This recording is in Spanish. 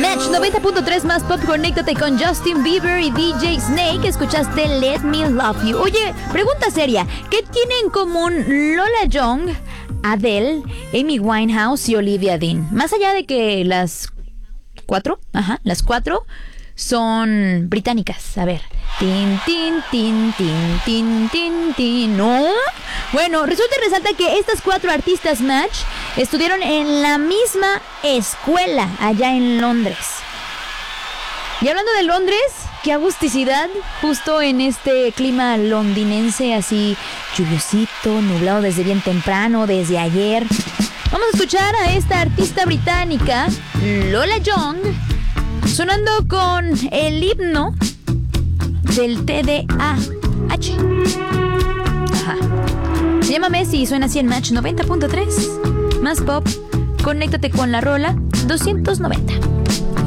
Match 90.3 más pop, conéctate con Justin Bieber y DJ Snake. Escuchaste Let Me Love You. Oye, pregunta seria, ¿qué tienen en común Lola Young, Adele, Amy Winehouse y Olivia Dean? Más allá de que las cuatro son británicas. A ver. Tin, tin, tin, tin, tin, tin, tin. ¿No? Bueno, resulta y resalta que estas 4 artistas Match estudiaron en la misma escuela allá en Londres. Y hablando de Londres, qué agusticidad, justo en este clima londinense, así lluviosito, nublado desde bien temprano, desde ayer. Vamos a escuchar a esta artista británica, Lola Young, sonando con el himno del TDAH. Ajá. Se llama Messi y suena así en Match 90.3. Más pop, conéctate con la rola 290.